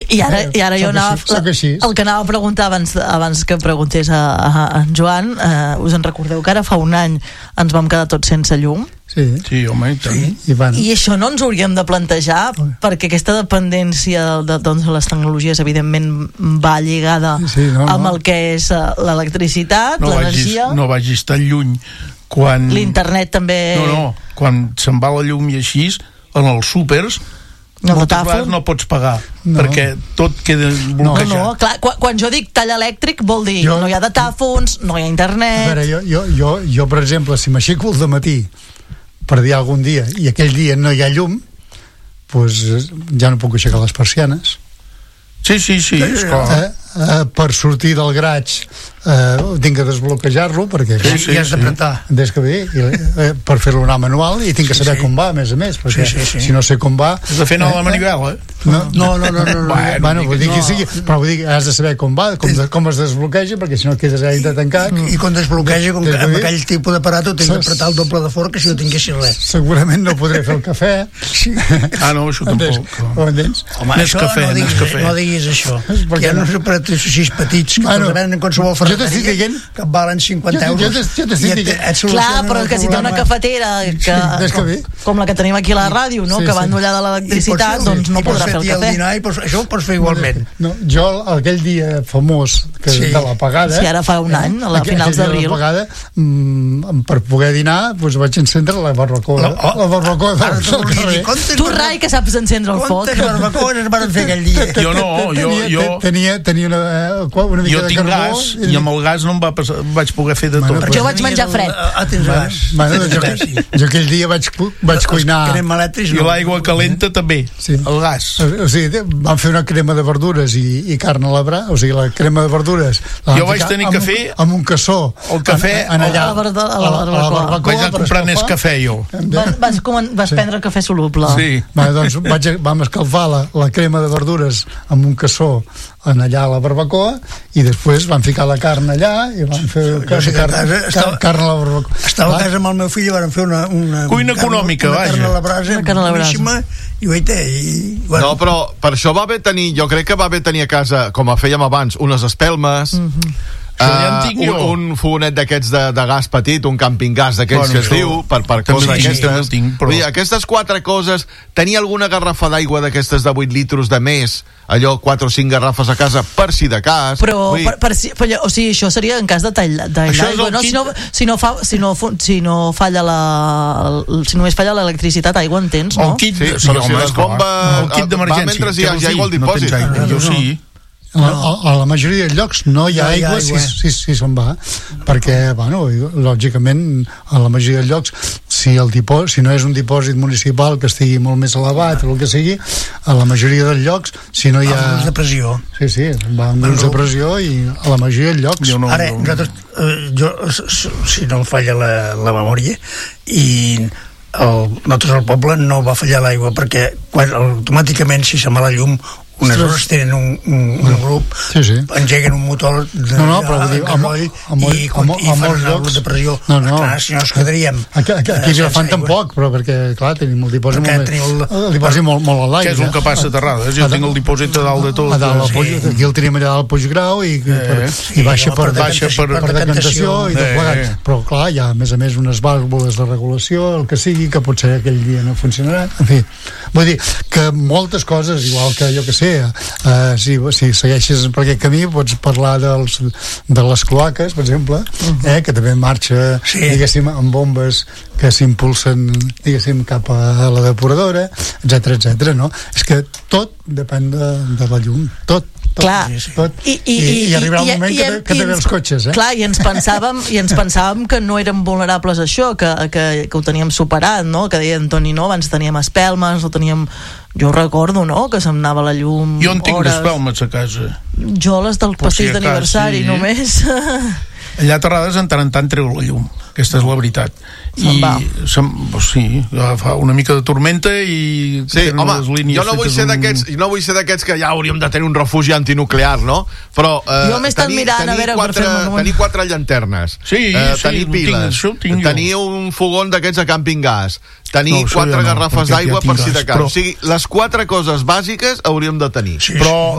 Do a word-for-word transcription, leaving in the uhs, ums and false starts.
I ara, i ara jo anava, així, el que anava a preguntar abans, abans que preguntés a, a, a en Joan, eh, us en recordeu que ara fa un any ens vam quedar tots sense llum? Sí, sí home, i tant. Sí. I, bueno. I això no ens hauríem de plantejar, perquè aquesta dependència de, doncs, de les tecnologies evidentment va lligada sí, no, no. amb el que és l'electricitat, no l'energia. Vagis, no vagis tan lluny quan... L'internet també... No, no, quan se'n va la llum i així, en els súpers, no, moltes vegades no pots pagar, no. perquè tot queda bloquejat. No, no, clar, quan, quan jo dic tall elèctric vol dir jo... no hi ha datàfons, no hi ha internet... A veure, jo, jo, jo, jo per exemple, si m'aixeco al dematí per dir algun dia i aquell dia no hi ha llum, doncs ja no puc aixecar les persianes. Sí, sí, sí, esclar. Eh, eh, per sortir del graig eh, tinc que desbloquejar-lo perquè sí, sí, has d'apretar des que ve, i, eh, per fer-lo anar manual i tinc que saber sí, sí. com va, a més a més, perquè sí, sí, sí. si no sé com va... Has de fer anar eh, la manivela, eh? No, no, no, no, no, no. Bueno, bueno vull dir que sigui, però vull dir que has de saber com va, com, de, com es desbloqueja, perquè si no quedes allà de tancat. I, i quan desbloqueja, com que amb aquell tipus d'aparato tinc d'apretar el doble de fort que si no tinguessis res. Segurament no podré fer el cafè. Sí. Ah, no, això tampoc. Entens? Home, més això cafè, no, diguis, cafè. no diguis això. Hi ha uns aparatos així petits que bueno, els venen en qualsevol ferreteria dient, que valen cinquanta jo, euros. Jo t'estic dient. Clar, però que si té una cafetera que, sí, com, com la que tenim aquí a la ràdio, no? Sí, que va endollar de l'electricitat, doncs no podrà fer el cafè. I pots, això ho pots fer igualment. No, jo aquell dia famós que sí. de l'apagada, sí, ara fa un any, a la finals d'abril, l'apagada, mmm, per poder dinar doncs vaig encendre la barbacoa la, oh, la barbacoa del, del carrer. Tu, Rai, que saps encendre el foc. Quantes barbacoes es van fer aquell dia? Jo no, jo, jo tenia, tenia una, una mica jo de tinc carbó gas i amb el gas no em va passar, vaig poder fer de tot. Jo vaig menjar fred. Ah, tens gas. Bueno, jo, jo aquell dia vaig, vaig cuinar i l'aigua calenta també, el gas. O sigui, vam fer una crema de verdures i, i carn a la bra, o sigui, la crema de verdures jo vaig tenir que fer amb un cassó el cafè en, en allà, a la, a la, a la barbacoa vaig anar a comprar Nescafè jo vas, vas, vas prendre sí. cafè soluble sí. Va, doncs vaig, vam escalfar la, la crema de verdures amb un cassó en allà a la barbacoa i després van ficar la carn allà i van fer sí, carn, casa, estava, carn a la barbacoa. Estava a casa amb el meu fill i van fer una, una cuina econòmica, una vaja. Carn a la brasa, boníssima, i oita, i bueno. No, però per això va haver tenir, jo crec que va haver tenir a casa, com a fèiem abans, unes espelmes, mm-hmm. Uh, un, un fogonet d'aquests de, de gas petit, un camping gas d'aquells bueno, que es diu, per, per coses d'aquestes. Tinc, però... dir, aquestes quatre coses, tenia alguna garrafa d'aigua d'aquestes de vuit litros de més, allò quatre o cinc garrafes a casa, per si de cas. Però, per, per, per, o sigui, això seria en cas de tall d'aigua, no? Si no, si no, fa, si no, si no falla la... si només falla l'electricitat, aigua en tens, no? El kit, sí, sí, però home, si les bomba, el kit d'emergència. Va mentre hi ha, hi ha aigua al dipòsit. No aigua, jo sí. A, a, a la majoria de llocs no hi ha no aigua, aigua. Si, si, si se'n va, perquè, bueno, lògicament a la majoria de llocs si, el dipòsit, si no és un dipòsit municipal que estigui molt més elevat o el que sigui, a la majoria dels llocs si no hi ha... Amb grups de pressió. Sí, sí, va amb grups de pressió i a la majoria de llocs. No, ara, no. nosaltres, eh, jo, si no em falla la, la memòria, i el, nosaltres al poble no va fallar l'aigua perquè quan, automàticament si se'n va la llum unes hores tenen un, un, un grup, sí, sí. engeguen un motor de, no, no, però vull dir, amb, amb, amb, i, amb, i fan un grup de pressió. No, no. Clar, si no ens quedaríem aquí, aquí, aquí ja fan tampoc, però perquè clar, tenim el dipòsit molt, el, el dipòsit molt, molt a l'aire. Que és el que passa a Terrades, jo tinc el dipòsit a dalt de tot. A dalt, sí. Puig, aquí el tenim allà al Puiggrau i, eh, per, i baixa per, baixa per, per, per decantació i tot plegat. Eh. Però clar, hi ha a més a més unes vàlvules de regulació, el que sigui, que potser aquell dia no funcionarà. En fi, vull dir que moltes coses, igual que jo que sé, eh, si, si segueixes per aquest camí pots parlar dels, de les cloaques per exemple, uh-huh. eh, que també marxa sí. diguéssim amb bombes que s'impulsen diguéssim cap a la depuradora, etcètera etcètera, no? És que tot depèn de, de la llum, tot tot, clar, tot. I, i, I, i arribarà un i, moment i, que, te, que també els cotxes, eh? Clar, i ens pensàvem i ens pensàvem que no érem vulnerables a això, que, que, que ho teníem superat, no? Que deia Antoni, no? Abans teníem espelmes, o teníem... Jo recordo, no?, que se'm anava la llum jo en tinc hores. d'espelmes a casa. Jo les del pastís si d'aniversari, sí. només. Allà a Terrades en tant en tant treu la llum, aquesta és la veritat. Se'n va. Se'n, sí, fa una mica de tormenta i sí, home, les línies jo no vull ser un... d'aquests no vull ser d'aquests que ja hauríem de tenir un refugi antinuclear, no? Però eh, jo m'he estat mirant tenir, a veure quatre, per fer tenir quatre llanternes, sí, eh, sí, tenir piles, tinc, tenir un fogon d'aquests a camping gas, tenir no, quatre ja no, garrafes d'aigua ja per si de cas. Però... O sigui, les quatre coses bàsiques hauríem de tenir. Sí, però